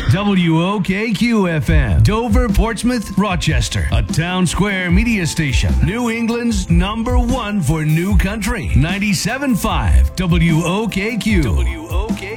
WOKQ-FM, Dover, Portsmouth, Rochester. A Town Square media station. New England's #1 for new country. 97.5 WOKQ. WOKQ.